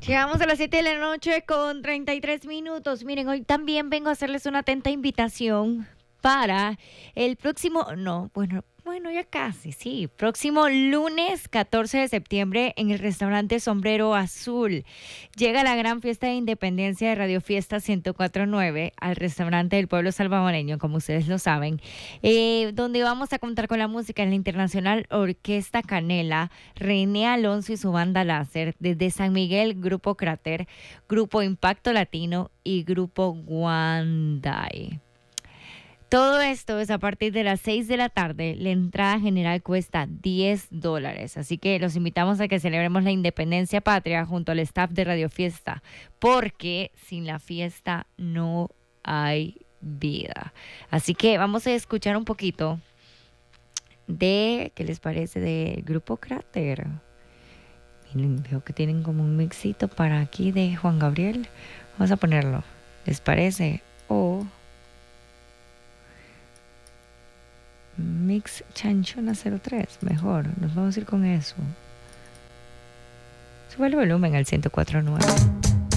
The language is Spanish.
Llegamos a las 7 de la noche con 33 minutos. Miren, hoy también vengo a hacerles una atenta invitación para el próximo, no, bueno, ya casi, sí, próximo lunes 14 de septiembre en el restaurante Sombrero Azul. Llega la gran fiesta de independencia de Radio Fiesta 1049 al restaurante del pueblo salvadoreño, como ustedes lo saben, donde vamos a contar con la música en la Internacional Orquesta Canela, René Alonso y su banda Láser, desde San Miguel, Grupo Cráter, Grupo Impacto Latino y Grupo Guanday. Todo esto es a partir de las 6 de la tarde. La entrada general cuesta $10. Así que los invitamos a que celebremos la independencia patria junto al staff de Radio Fiesta, porque sin la fiesta no hay vida. Así que vamos a escuchar un poquito de, ¿qué les parece? De Grupo Cráter. Miren, veo que tienen como un mixito para aquí de Juan Gabriel. Vamos a ponerlo. ¿Les parece? O Mix Chanchona 03, mejor, nos vamos a ir con eso. Sube el volumen al 104.9.